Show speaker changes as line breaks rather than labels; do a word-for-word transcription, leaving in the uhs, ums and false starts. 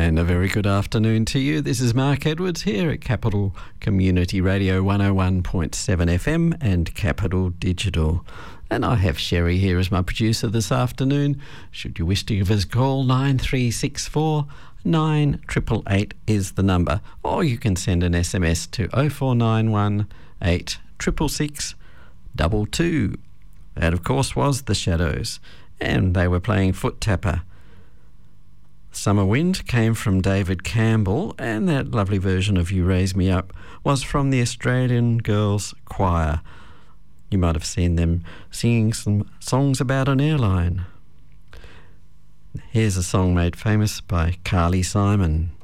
And a very good afternoon to you. This is Mark Edwards here at Capital Community Radio one oh one point seven F M and Capital Digital. And I have Sherry here as my producer this afternoon. Should you wish to give us a call, nine three six four nine eight eight eight is the number. Or you can send an S M S to oh four nine one eight six six six two two. That, of course, was The Shadows. And they were playing Foot Tapper. Summer Wind came from David Campbell, and that lovely version of You Raise Me Up was from the Australian Girls Choir. You might have seen them singing some songs about an airline. Here's a song made famous by Carly Simon.